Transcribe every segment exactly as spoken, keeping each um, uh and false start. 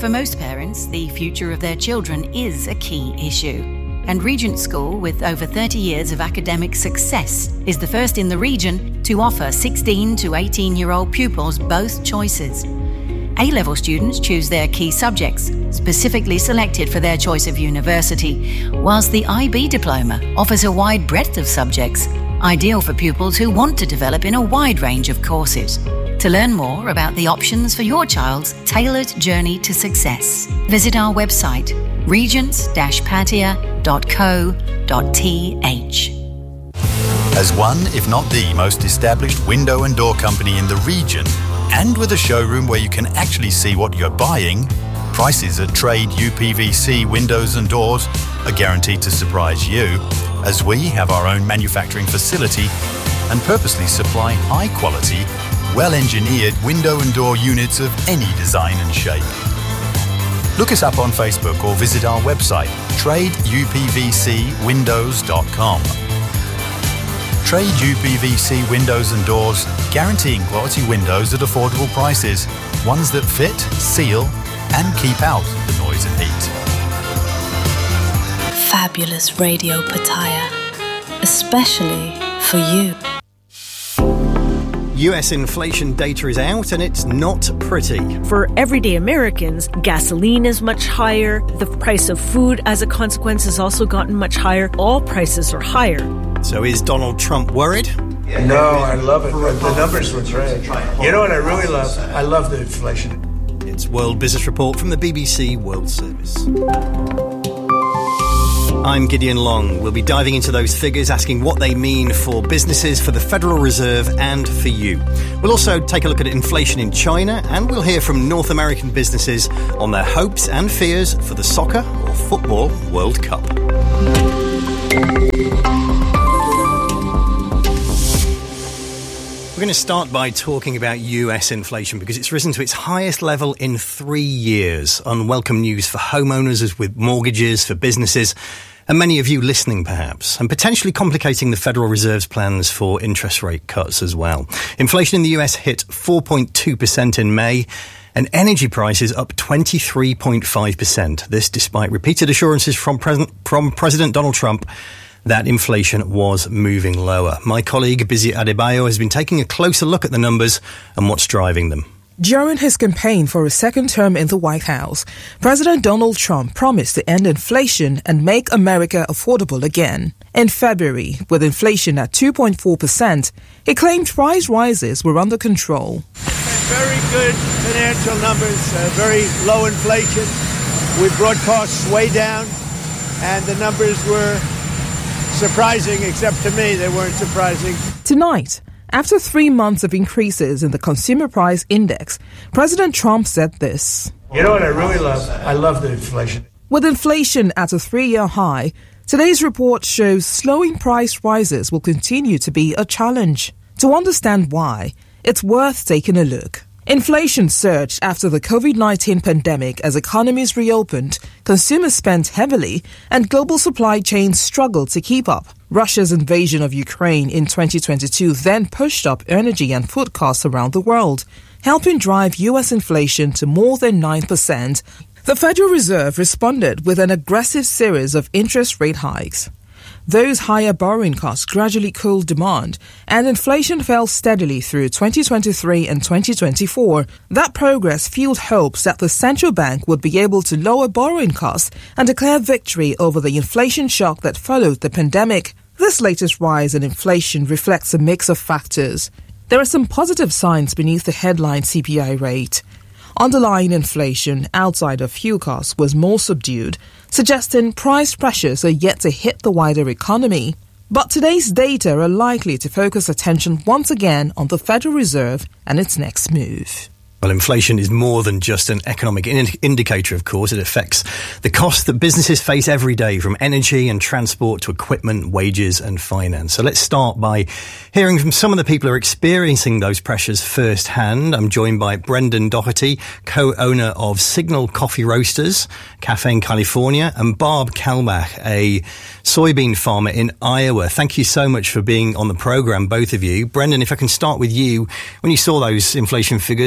For most parents, the future of their children is a key issue. And Regent School, with over thirty years of academic success, is the first in the region to offer sixteen to eighteen-year-old pupils both choices. A-level students choose their key subjects, specifically selected for their choice of university, whilst the I B diploma offers a wide breadth of subjects, ideal for pupils who want to develop in a wide range of courses. To learn more about the options for your child's tailored journey to success, visit our website, regents dash patia dot co dot t h. As one, if not the most established window and door company in the region, and with a showroom where you can actually see what you're buying, prices at Trade U P V C windows and doors are guaranteed to surprise you, as we have our own manufacturing facility and purposely supply high-quality, well-engineered window and door units of any design and shape. Look us up on Facebook or visit our website, trade u p v c windows dot com. Trade U P V C windows and doors, guaranteeing quality windows at affordable prices, ones that fit, seal, and keep out the noise and heat. Fabulous Radio Pattaya, especially for you. U S inflation data is out and it's not pretty. For everyday Americans, gasoline is much higher. The price of food as a consequence has also gotten much higher. All prices are higher. So is Donald Trump worried? No, I love it. The numbers were great. You know what I really love? I love the inflation. It's World Business Report from the B B C World Service. I'm Gideon Long. We'll be diving into those figures, asking what they mean for businesses, for the Federal Reserve and for you. We'll also take a look at inflation in China, and we'll hear from North American businesses on their hopes and fears for the Soccer or Football World Cup. We're going to start by talking about U S inflation because it's risen to its highest level in three years. Unwelcome news for homeowners with mortgages, for businesses, and many of you listening perhaps, and potentially complicating the Federal Reserve's plans for interest rate cuts as well. Inflation in the U S hit four point two percent in May, and energy prices up twenty-three point five percent. This despite repeated assurances from, President, from President Donald Trump that inflation was moving lower. My colleague Bizi Adebayo has been taking a closer look at the numbers and what's driving them. During his campaign for a second term in the White House, President Donald Trump promised to end inflation and make America affordable again. In February, with inflation at two point four percent, he claimed price rises were under control. Very good financial numbers, uh, very low inflation. We brought costs way down, and the numbers were surprising, except to me, they weren't surprising. Tonight, after three months of increases in the Consumer Price Index, President Trump said this. You know what I really love? I love the inflation. With inflation at a three-year high, today's report shows slowing price rises will continue to be a challenge. To understand why, it's worth taking a look. Inflation surged after the covid nineteen pandemic as economies reopened, consumers spent heavily, and global supply chains struggled to keep up. Russia's invasion of Ukraine in twenty twenty-two then pushed up energy and food costs around the world, helping drive U S inflation to more than nine percent. The Federal Reserve responded with an aggressive series of interest rate hikes. Those higher borrowing costs gradually cooled demand, and inflation fell steadily through twenty twenty-three and twenty twenty-four. That progress fueled hopes that the central bank would be able to lower borrowing costs and declare victory over the inflation shock that followed the pandemic. This latest rise in inflation reflects a mix of factors. There are some positive signs beneath the headline C P I rate. Underlying inflation outside of fuel costs was more subdued, suggesting price pressures are yet to hit the wider economy. But today's data are likely to focus attention once again on the Federal Reserve and its next move. Well, inflation is more than just an economic in- indicator, of course. It affects the costs that businesses face every day, from energy and transport to equipment, wages and finance. So let's start by hearing from some of the people who are experiencing those pressures firsthand. I'm joined by Brendan Doherty, co-owner of Signal Coffee Roasters Cafe in California, and Barb Kalbach, a soybean farmer in Iowa. Thank you so much for being on the programme, both of you. Brendan, if I can start with you. When you saw those inflation figures, what was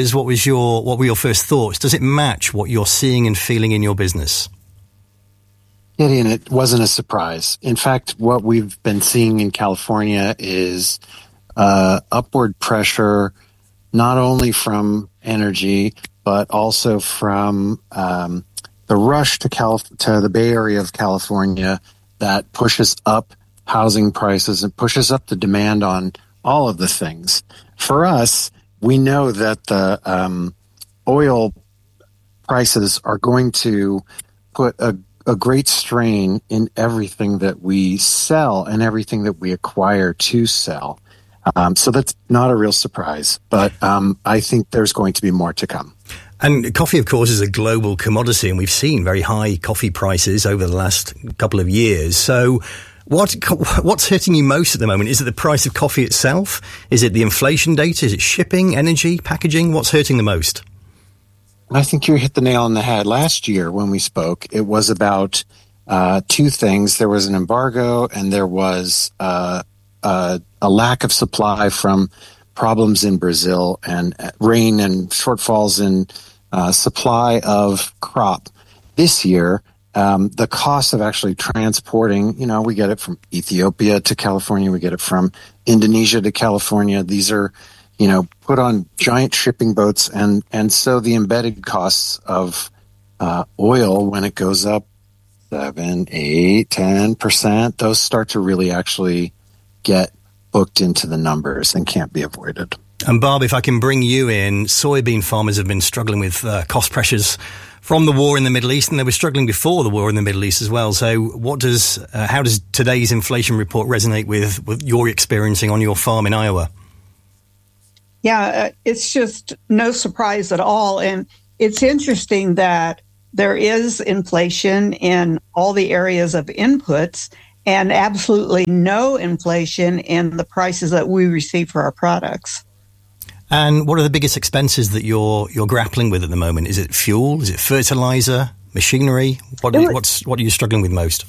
was your what were your first thoughts? Does it match what you're seeing and feeling in your business? Gideon, it wasn't a surprise. In fact, what we've been seeing in California is uh, upward pressure, not only from energy, but also from um, the rush to, Calif- to the Bay Area of California that pushes up housing prices and pushes up the demand on all of the things. For us, we know that the um, oil prices are going to put a, a great strain in everything that we sell and everything that we acquire to sell. Um, so that's not a real surprise, but um, I think there's going to be more to come. And coffee, of course, is a global commodity, and we've seen very high coffee prices over the last couple of years. So what what's hurting you most at the moment? Is it the price of coffee itself? Is it the inflation data? Is it shipping, energy, packaging? What's hurting the most? I think you hit the nail on the head. Last year when we spoke, it was about uh, two things. There was an embargo, and there was uh, uh, a lack of supply from problems in Brazil and rain and shortfalls in uh, supply of crop. This year, um, the cost of actually transporting, you know, we get it from Ethiopia to California, we get it from Indonesia to California. These are, you know, put on giant shipping boats. And, and so the embedded costs of uh, oil, when it goes up seven, eight, ten percent, those start to really actually get booked into the numbers and can't be avoided. And Barb, if I can bring you in, soybean farmers have been struggling with uh, cost pressures from the war in the Middle East, and they were struggling before the war in the Middle East as well. So what does, uh, how does today's inflation report resonate with, with your experiencing on your farm in Iowa? Yeah, it's just no surprise at all. And it's interesting that there is inflation in all the areas of inputs, and absolutely no inflation in the prices that we receive for our products. And what are the biggest expenses that you're you're grappling with at the moment? Is it fuel? Is it fertilizer? Machinery? What are, what's what are you struggling with most?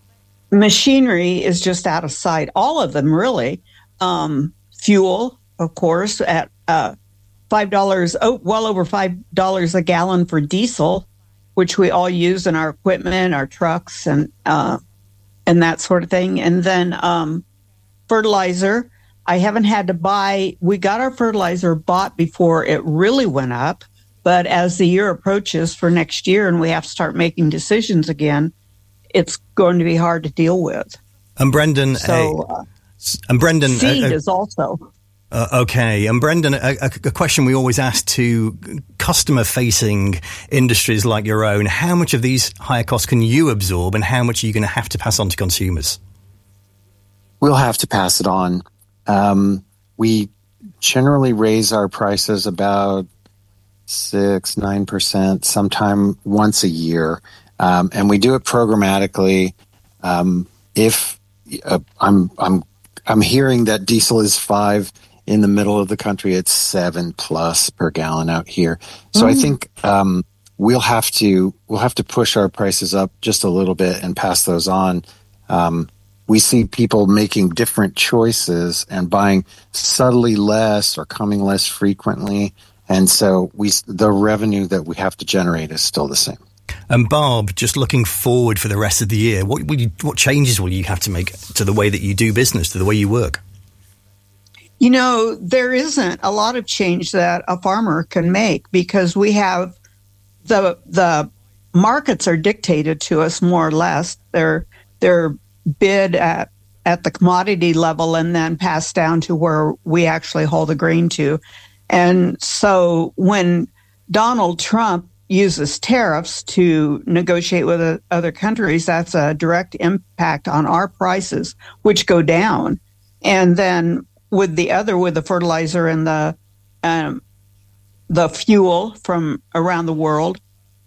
Machinery is just out of sight. All of them, really. Um, fuel, of course, at uh, five dollars, oh, well over five dollars a gallon for diesel, which we all use in our equipment, our trucks, and uh, and that sort of thing. And then um, fertilizer, I haven't had to buy, we got our fertilizer bought before it really went up. But as the year approaches for next year and we have to start making decisions again, it's going to be hard to deal with. And Brendan, so, uh, and Brendan, feed uh, uh, is also. Uh, okay. And Brendan, a, a, a question we always ask to customer-facing industries like your own, how much of these higher costs can you absorb and how much are you going to have to pass on to consumers? We'll have to pass it on. Um, we generally raise our prices about six, nine percent, sometime once a year. Um, and we do it programmatically. Um, if uh, I'm, I'm, I'm hearing that diesel is five. In the middle of the country, it's seven plus per gallon out here. So mm. I think um, we'll have to we'll have to push our prices up just a little bit and pass those on. Um, we see people making different choices and buying subtly less or coming less frequently, and so we the revenue that we have to generate is still the same. And Barb, just looking forward for the rest of the year, what will you, what changes will you have to make to the way that you do business, to the way you work? You know, there isn't a lot of change that a farmer can make because we have the the markets are dictated to us more or less. They're they're bid at at the commodity level and then passed down to where we actually haul the grain to. And so when Donald Trump uses tariffs to negotiate with other countries, that's a direct impact on our prices, which go down. And then with the other, with the fertilizer and the um, the fuel from around the world,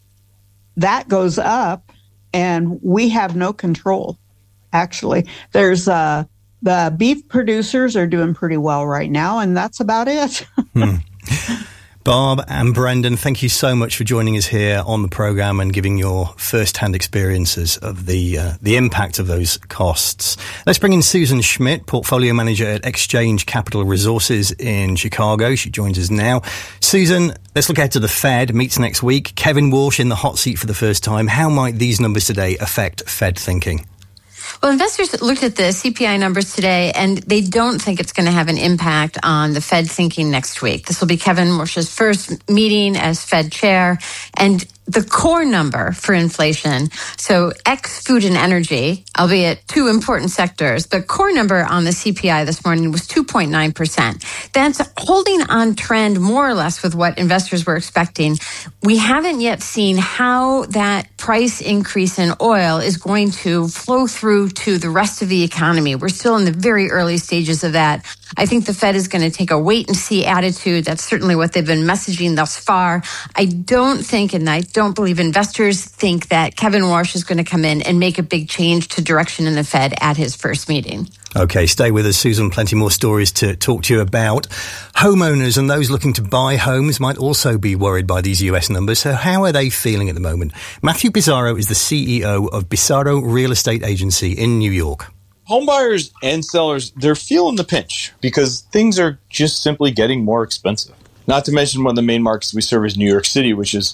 that goes up, and we have no control. Actually, there's uh, the beef producers are doing pretty well right now, and that's about it. hmm. Barb and Brendan, thank you so much for joining us here on the programme and giving your first-hand experiences of the uh, the impact of those costs. Let's bring in Susan Schmidt, Portfolio Manager at Exchange Capital Resources in Chicago. She joins us now. Susan, let's look ahead to the Fed, meets next week. Kevin Walsh in the hot seat for the first time. How might these numbers today affect Fed thinking? Well, investors looked at the C P I numbers today, and they don't think it's going to have an impact on the Fed thinking next week. This will be Kevin Walsh's first meeting as Fed chair, and the core number for inflation, so ex food and energy, albeit two important sectors, the core number on the C P I this morning was two point nine percent. That's holding on trend more or less with what investors were expecting. We haven't yet seen how that price increase in oil is going to flow through to the rest of the economy. We're still in the very early stages of that. I think the Fed is going to take a wait-and-see attitude. That's certainly what they've been messaging thus far. I don't think, and I don't believe investors think, that Kevin Walsh is going to come in and make a big change to direction in the Fed at his first meeting. Okay, stay with us, Susan. Plenty more stories to talk to you about. Homeowners and those looking to buy homes might also be worried by these U S numbers. So how are they feeling at the moment? Matthew Pizarro is the C E O of Pizarro Real Estate Agency in New York. Homebuyers and sellers, they're feeling the pinch because things are just simply getting more expensive. Not to mention one of the main markets we serve is New York City, which is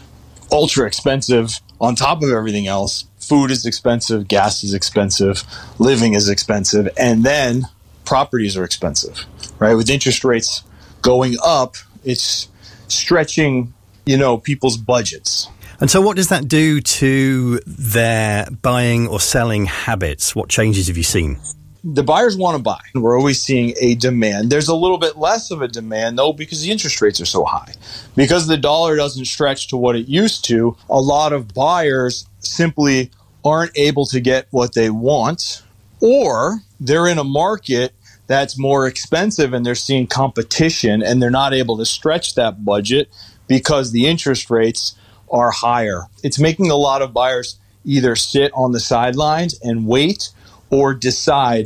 ultra expensive on top of everything else. Food is expensive, gas is expensive, living is expensive, and then properties are expensive, right? With interest rates going up, it's stretching, you know, people's budgets. And so what does that do to their buying or selling habits? What changes have you seen? The buyers want to buy. We're always seeing a demand. There's a little bit less of a demand, though, because the interest rates are so high. Because the dollar doesn't stretch to what it used to, a lot of buyers simply aren't able to get what they want, or they're in a market that's more expensive and they're seeing competition and they're not able to stretch that budget because the interest rates are higher. It's making a lot of buyers either sit on the sidelines and wait or decide